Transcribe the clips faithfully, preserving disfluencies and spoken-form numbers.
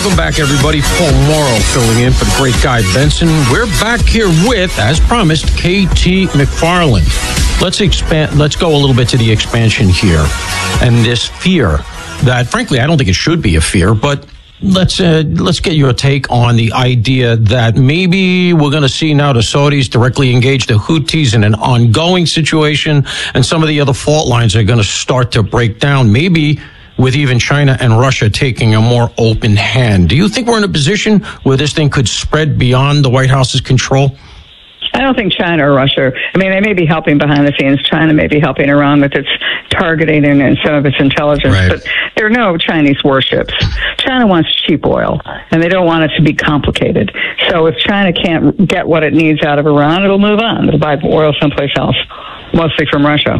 Welcome back, everybody. Paul Morrow filling in for the great Guy Benson. We're back here with, as promised, K T McFarland. Let's expand. Let's go a little bit to the expansion here, and this fear that, frankly, I don't think it should be a fear, but let's uh, let's get your take on the idea that maybe we're going to see now the Saudis directly engage the Houthis in an ongoing situation, and some of the other fault lines are going to start to break down. Maybe with even China and Russia taking a more open hand. Do you think we're in a position where this thing could spread beyond the White House's control? I don't think China or Russia, I mean, they may be helping behind the scenes. China may be helping Iran with its targeting and, and some of its intelligence, right. But there are no Chinese warships. China wants cheap oil, and they don't want it to be complicated. So if China can't get what it needs out of Iran, it'll move on. It'll buy oil someplace else, mostly from Russia.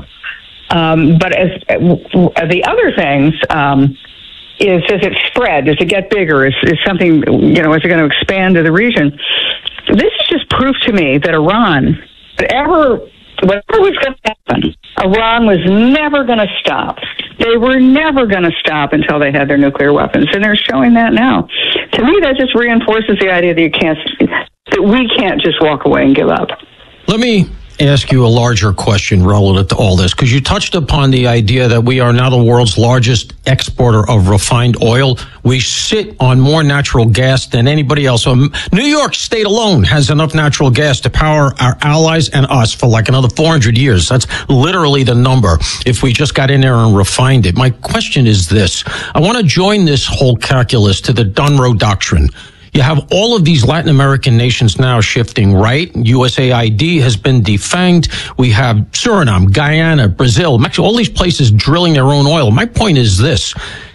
Um, but as uh, the other things, um, is does it spread? Does it get bigger? Is, is something, you know, is it going to expand to the region? This is just proof to me that Iran, whatever, whatever was going to happen, Iran was never going to stop. They were never going to stop until they had their nuclear weapons, and they're showing that now. To me, that just reinforces the idea that you can't, that we can't just walk away and give up. Let me ask you a larger question relative to all this, because you touched upon the idea that we are now the world's largest exporter of refined oil. We sit on more natural gas than anybody else. So New York State alone has enough natural gas to power our allies and us for like another four hundred years. That's literally the number if we just got in there and refined it. My question is this. I want to join this whole calculus to the Dunroe Doctrine. You have all of these Latin American nations now shifting right. U S A I D has been defanged. We have Suriname, Guyana, Brazil, Mexico, all these places drilling their own oil. My point is this.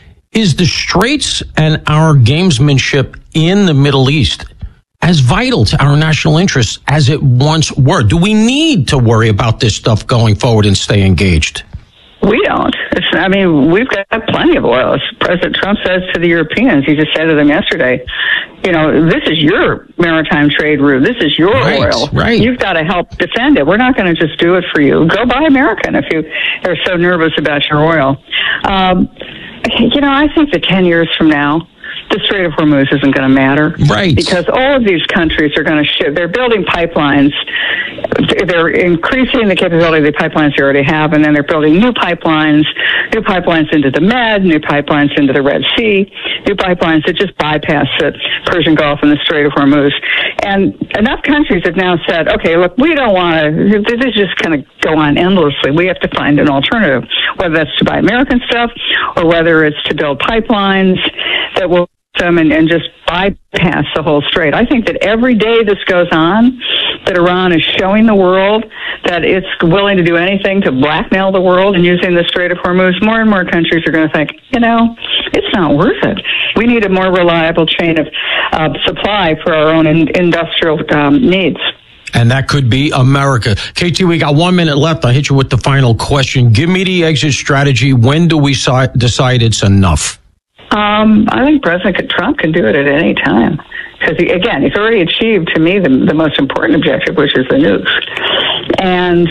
Is the Straits and our gamesmanship in the Middle East as vital to our national interests as it once were? Do we need to worry about this stuff going forward and stay engaged? We don't. It's, I mean, we've got plenty of oil. As President Trump says to the Europeans, he just said to them yesterday, you know, this is your maritime trade route. This is your right, oil. Right. You've got to help defend it. We're not going to just do it for you. Go buy American if you are so nervous about your oil. Um, you know, I think that ten years from now, the Strait of Hormuz isn't going to matter. Right. Because all of these countries are going to ship. They're building pipelines. They're increasing the capability of the pipelines they already have, and then they're building new pipelines, new pipelines into the Med, new pipelines into the Red Sea, new pipelines that just bypass the Persian Gulf and the Strait of Hormuz. And enough countries have now said, okay, look, we don't want to, this is just going to go on endlessly. We have to find an alternative, whether that's to buy American stuff or whether it's to build pipelines that will them and, and just bypass the whole strait. I think that every day this goes on, that Iran is showing the world that it's willing to do anything to blackmail the world and using the Strait of Hormuz, more and more countries are going to think, you know, it's not worth it. We need a more reliable chain of uh, supply for our own in, industrial um, needs. And that could be America. K T, we got one minute left. I'll hit you with the final question. Give me the exit strategy. When do we si- decide it's enough? Um, I think President Trump can do it at any time. Because, he, again, he's already achieved, to me, the, the most important objective, which is the nukes. And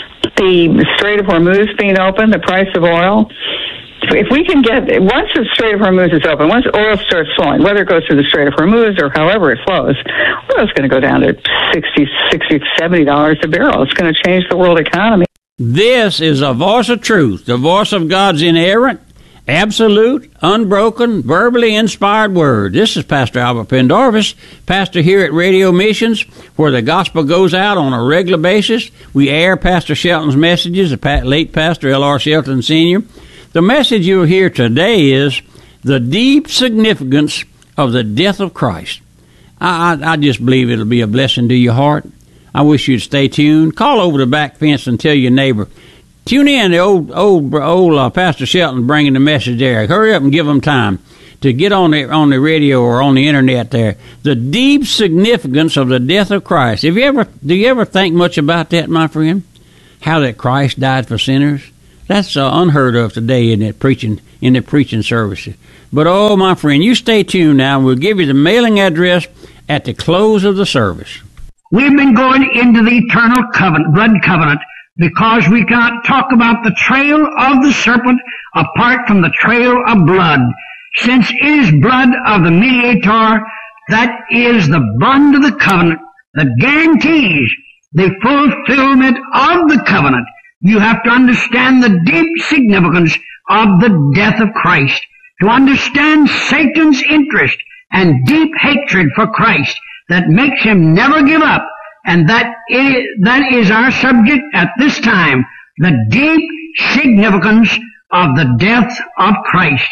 the Strait of Hormuz being open, the price of oil, if we can get, once the Strait of Hormuz is open, once oil starts flowing, whether it goes through the Strait of Hormuz or however it flows, oil's going to go down to sixty, sixty, seventy dollars a barrel. It's going to change the world economy. This is a voice of truth, the voice of God's inerrant, absolute, unbroken, verbally inspired word. This is Pastor Albert Pendarvis, pastor here at Radio Missions, where the gospel goes out on a regular basis. We air Pastor Shelton's messages, the late Pastor L R Shelton Senior The message you'll hear today is the deep significance of the death of Christ. I, I, I just believe it'll be a blessing to your heart. I wish you'd stay tuned. Call over the back fence and tell your neighbor. Tune in, the old old old uh, Pastor Shelton bringing the message there. Hurry up and give them time to get on the on the radio or on the internet there. The deep significance of the death of Christ. Have you ever do you ever think much about that, my friend? How that Christ died for sinners? That's uh, unheard of today in that preaching in the preaching services. But oh, my friend, you stay tuned now. We'll give you the mailing address at the close of the service. We've been going into the eternal covenant, blood covenant, because we cannot talk about the trail of the serpent apart from the trail of blood. since it is blood of the mediator that is the bond of the covenant that guarantees the fulfillment of the covenant. You have to understand the deep significance of the death of Christ, to understand Satan's interest and deep hatred for Christ that makes him never give up. And that is, that is our subject at this time, the deep significance of the death of Christ.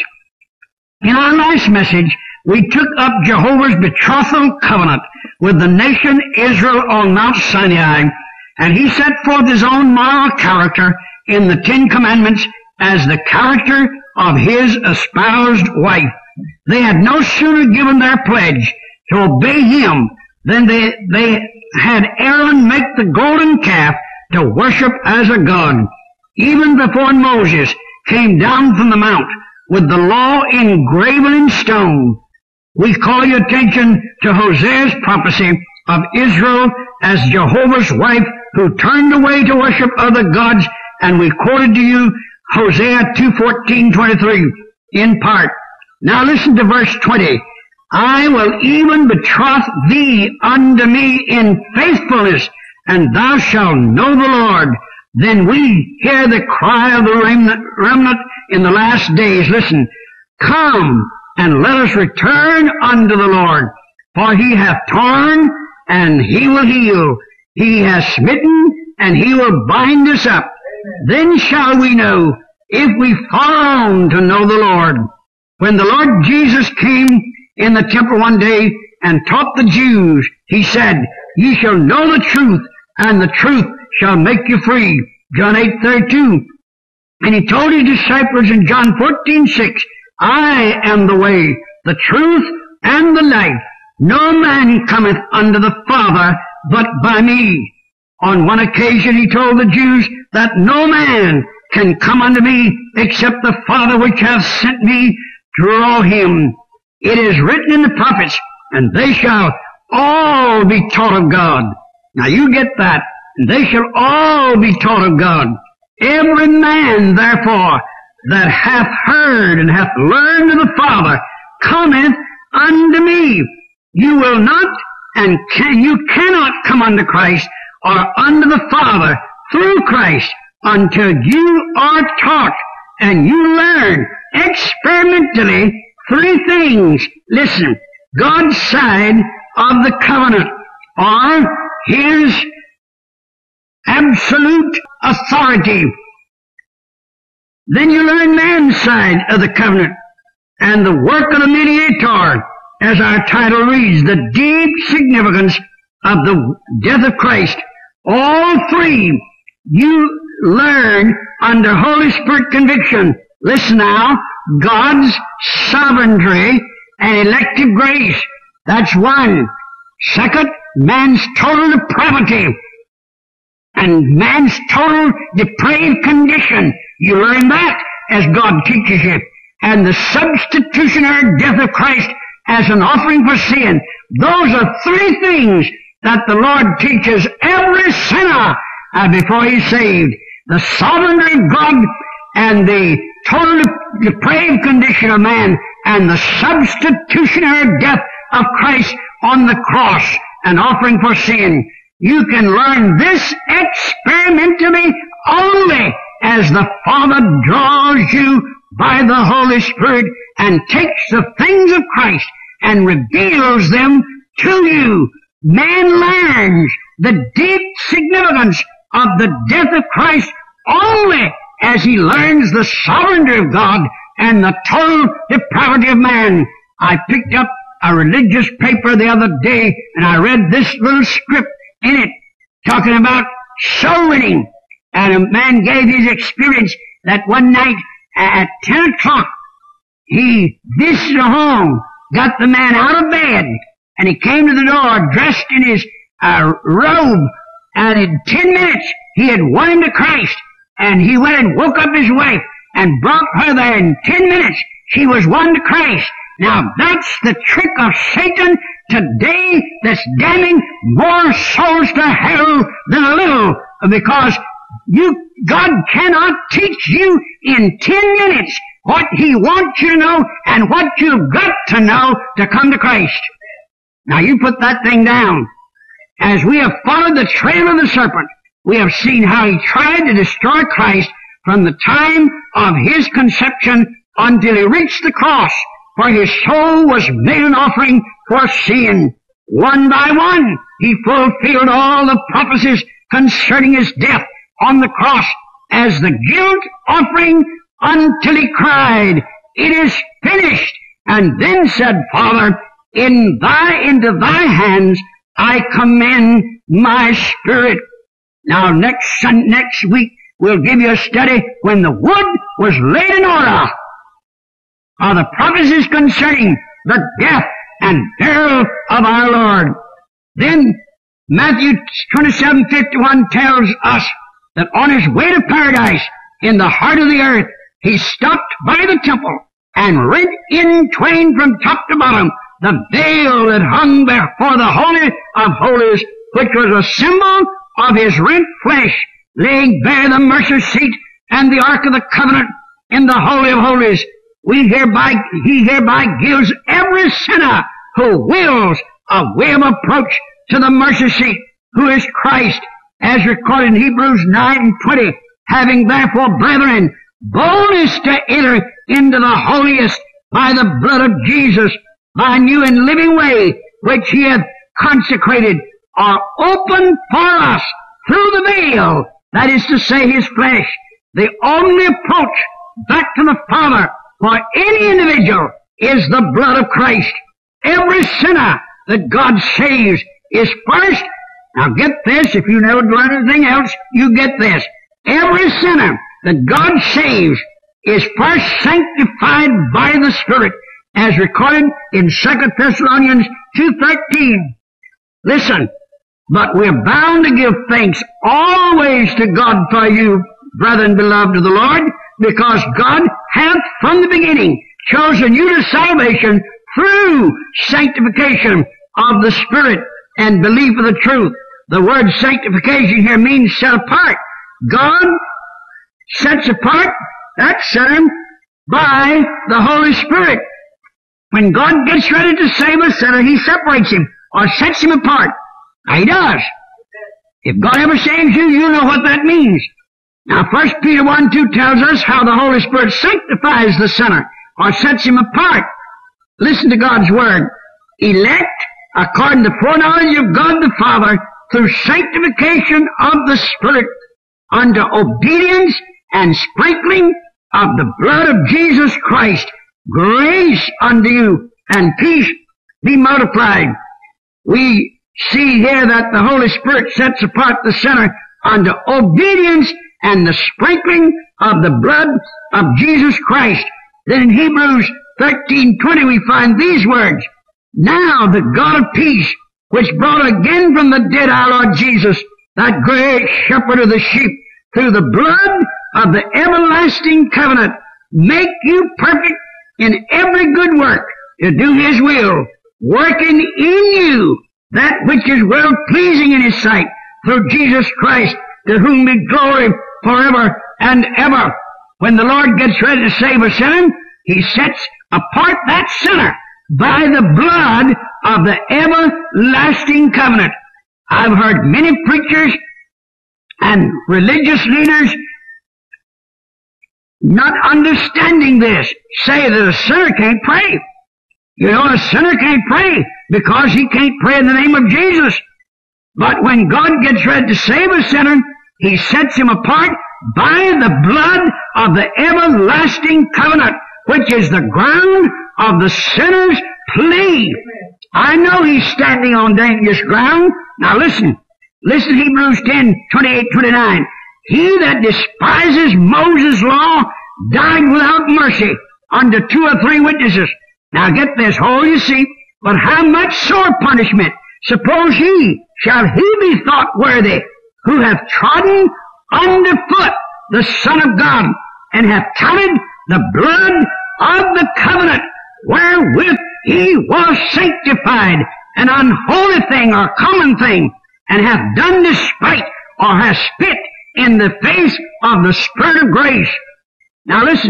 In our last message, we took up Jehovah's betrothal covenant with the nation Israel on Mount Sinai, and he set forth his own moral character in the Ten Commandments as the character of his espoused wife. They had no sooner given their pledge to obey him than they, they had Aaron make the golden calf to worship as a god. Even before Moses came down from the mount with the law engraven in stone, we call your attention to Hosea's prophecy of Israel as Jehovah's wife who turned away to worship other gods, and we quoted to you Hosea two fourteen twenty-three in part. Now listen to verse twenty. I will even betroth thee unto me in faithfulness, and thou shalt know the Lord. Then we hear the cry of the remnant, remnant in the last days. Listen, come and let us return unto the Lord, for he hath torn and he will heal. He has smitten and he will bind us up. Then shall we know if we follow on to know the Lord. When the Lord Jesus came in the temple one day and taught the Jews, he said, ye shall know the truth, and the truth shall make you free. John eight thirty-two. And he told his disciples in John fourteen six, I am the way, the truth, and the life. No man cometh unto the Father but by me. On one occasion he told the Jews that no man can come unto me except the Father which hath sent me draw him. It is written in the prophets, and they shall all be taught of God. Now you get that. And they shall all be taught of God. Every man, therefore, that hath heard and hath learned of the Father, cometh unto me. You will not and can, you cannot come unto Christ or unto the Father through Christ until you are taught and you learn experimentally three things. Listen, God's side of the covenant, or his absolute authority. Then you learn man's side of the covenant and the work of the mediator, as our title reads, the deep significance of the death of Christ. All three you learn under Holy Spirit conviction. Listen now, God's sovereignty and elective grace. That's one. Second, man's total depravity and man's total depraved condition. You learn that as God teaches you. And the substitutionary death of Christ as an offering for sin. Those are three things that the Lord teaches every sinner uh, before he's saved. The sovereignty of God and the total depraved condition of man and the substitutionary death of Christ on the cross, an offering for sin. You can learn this experimentally only as the Father draws you by the Holy Spirit and takes the things of Christ and reveals them to you. Man learns the deep significance of the death of Christ only as he learns the sovereignty of God and the total depravity of man. I picked up a religious paper the other day and I read this little script in it talking about soul winning. And a man gave his experience that one night at ten o'clock, he visited a home, got the man out of bed, and he came to the door dressed in his uh, robe, and in ten minutes he had won him to Christ, and he went and woke up his wife and brought her there. In ten minutes she was won to Christ. Now that's the trick of Satan today that's damning more souls to hell than a little, because you, God cannot teach you in ten minutes what He wants you to know and what you've got to know to come to Christ. Now you put that thing down. As we have followed the trail of the serpent, we have seen how he tried to destroy Christ from the time of his conception until he reached the cross, for his soul was made an offering for sin. One by one, he fulfilled all the prophecies concerning his death on the cross as the guilt offering until he cried, "It is finished," and then said, "Father, in thy, into thy hands I commend my spirit." Now next, next week we'll give you a study when the wood was laid in order of the prophecies concerning the death and burial of our Lord. Then Matthew twenty-seven fifty-one tells us that on his way to paradise in the heart of the earth, he stopped by the temple and rent in twain from top to bottom the veil that hung before the Holy of Holies, which was a symbol of his rent flesh, laying bare the mercy seat and the Ark of the Covenant in the Holy of Holies. We hereby, he hereby gives every sinner who wills a way of approach to the mercy seat, who is Christ, as recorded in Hebrews nine and twenty, having therefore, brethren, boldness to enter into the holiest by the blood of Jesus, by a new and living way, which he hath consecrated, are open for us through the veil, that is to say, his flesh. The only approach back to the Father for any individual is the blood of Christ. Every sinner that God saves is first, now get this, if you never learn anything else, you get this. Every sinner that God saves is first sanctified by the Spirit, as recorded in Second Thessalonians two thirteen. Listen, but we're bound to give thanks always to God for you, brethren beloved of the Lord, because God hath from the beginning chosen you to salvation through sanctification of the Spirit and belief of the truth. The word sanctification here means set apart. God sets apart that sinner by the Holy Spirit. When God gets ready to save a sinner, he separates him or sets him apart. Now, he does. If God ever saves you, you know what that means. Now, First Peter one two tells us how the Holy Spirit sanctifies the sinner or sets him apart. Listen to God's word. Elect according to foreknowledge of God the Father through sanctification of the Spirit unto obedience and sprinkling of the blood of Jesus Christ. Grace unto you and peace be multiplied. We see here that the Holy Spirit sets apart the sinner unto obedience and the sprinkling of the blood of Jesus Christ. Then in Hebrews thirteen twenty we find these words, "Now the God of peace, which brought again from the dead our Lord Jesus, that great shepherd of the sheep, through the blood of the everlasting covenant, make you perfect in every good work to do his will, working in you that which is well pleasing in his sight, through Jesus Christ, to whom be glory forever and ever." When the Lord gets ready to save a sinner, he sets apart that sinner by the blood of the everlasting covenant. I've heard many preachers and religious leaders not understanding this say that a sinner can't pray. You know, a sinner can't pray because he can't pray in the name of Jesus. But when God gets ready to save a sinner, he sets him apart by the blood of the everlasting covenant, which is the ground of the sinner's plea. I know he's standing on dangerous ground. Now listen. Listen to Hebrews ten twenty-eight twenty-nine. He that despises Moses' law died without mercy under two or three witnesses. Now get this, hold your seat. But how much sore punishment, suppose he, shall he be thought worthy, who hath trodden under foot the Son of God, and hath counted the blood of the covenant wherewith he was sanctified, an unholy thing or common thing, and hath done despite or hath spit in the face of the Spirit of grace. Now listen,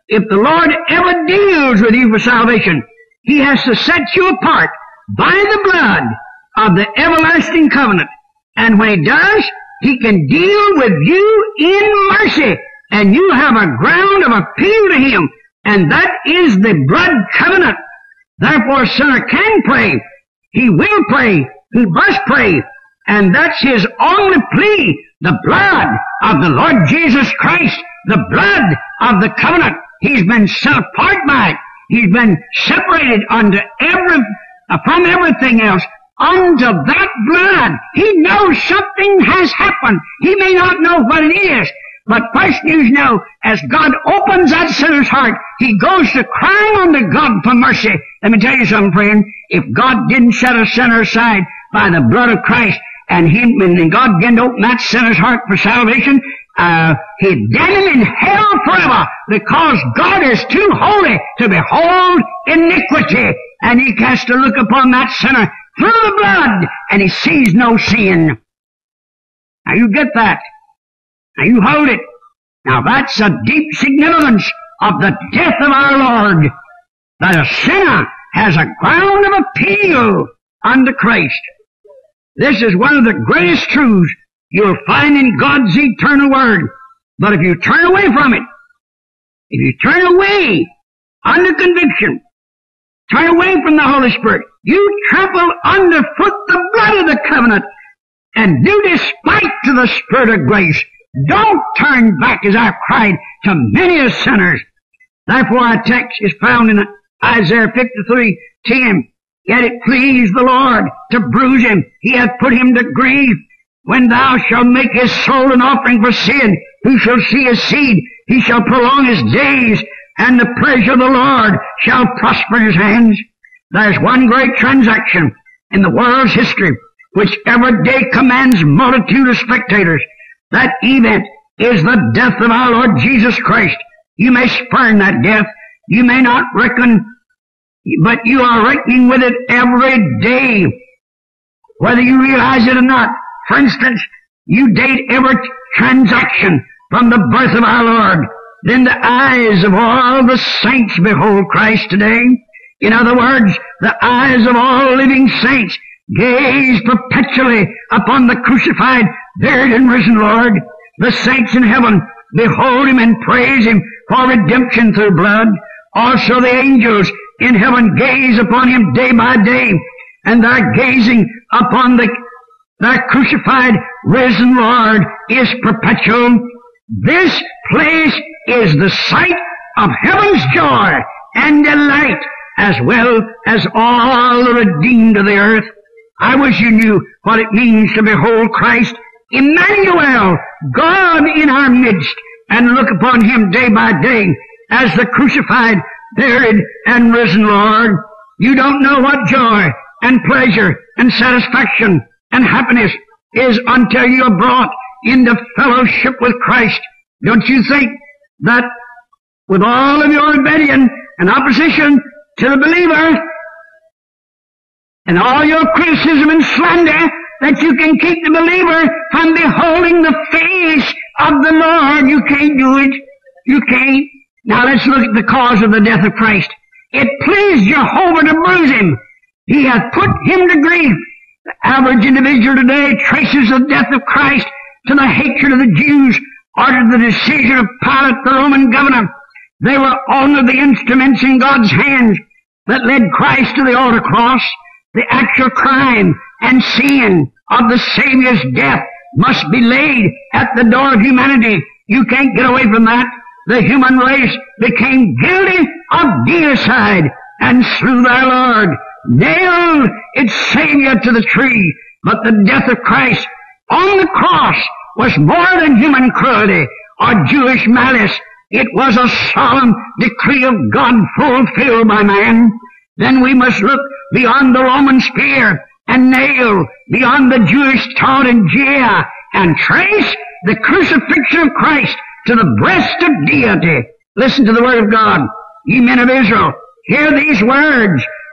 if the Lord ever deals with you for salvation, He has to set you apart by the blood of the everlasting covenant. And when He does, He can deal with you in mercy, and you have a ground of appeal to Him, and that is the blood covenant. Therefore, a sinner can pray. He will pray. He must pray. And that's his only plea, the blood of the Lord Jesus Christ, the blood of the covenant. He's been set apart by it. He's been separated unto every, uh, from everything else unto that blood. He knows something has happened. He may not know what it is, but first you know, as God opens that sinner's heart, he goes to crying unto God for mercy. Let me tell you something, friend. If God didn't set a sinner aside by the blood of Christ, and him, and God began to open that sinner's heart for salvation, uh, he'd damn him in hell forever, because God is too holy to behold iniquity, and he has to look upon that sinner through the blood, and he sees no sin. Now you get that. Now you hold it. Now that's a deep significance of the death of our Lord, that a sinner has a ground of appeal unto Christ. This is one of the greatest truths you'll find in God's eternal Word. But if you turn away from it, if you turn away under conviction, turn away from the Holy Spirit, you trample underfoot the blood of the covenant and do despite to the Spirit of grace. Don't turn back, as I've cried to many a sinners. Therefore our text is found in Isaiah fifty-three ten. Yet it pleased the Lord to bruise him. He hath put him to grief. When thou shalt make his soul an offering for sin, who shall see his seed? He shall prolong his days, and the pleasure of the Lord shall prosper in his hands. There's one great transaction in the world's history which every day commands multitude of spectators. That event is the death of our Lord Jesus Christ. You may spurn that death. You may not reckon, but you are reckoning with it every day, whether you realize it or not. For instance, you date every transaction from the birth of our Lord. Then the eyes of all the saints behold Christ today. In other words, the eyes of all living saints gaze perpetually upon the crucified, buried, and risen Lord. The saints in heaven behold him and praise him for redemption through blood. Also the angels in heaven gaze upon him day by day, and their gazing upon the their crucified, risen Lord is perpetual. This place is the site of heaven's joy and delight, as well as all the redeemed of the earth. I wish you knew what it means to behold Christ, Emmanuel, God in our midst, and look upon him day by day as the crucified, buried, and risen Lord. You don't know what joy and pleasure and satisfaction and happiness is until you are brought into fellowship with Christ. Don't you think that with all of your rebellion and opposition to the believer and all your criticism and slander, that you can keep the believer from beholding the face of the Lord? You can't do it. You can't. Now let's look at the cause of the death of Christ. It pleased Jehovah to bruise him. He hath put him to grief. The average individual today traces the death of Christ to the hatred of the Jews or to the decision of Pilate, the Roman governor. They were only the instruments in God's hands that led Christ to the altar cross. The actual crime and sin of the Savior's death must be laid at the door of humanity. You can't get away from that. The human race became guilty of deicide and slew their Lord, nailed its Savior to the tree. But the death of Christ on the cross was more than human cruelty or Jewish malice. It was a solemn decree of God fulfilled by man. Then we must look beyond the Roman spear and nail, beyond the Jewish taunt and jeer, and trace the crucifixion of Christ to the breast of deity. Listen to the word of God. Ye men of Israel, hear these words.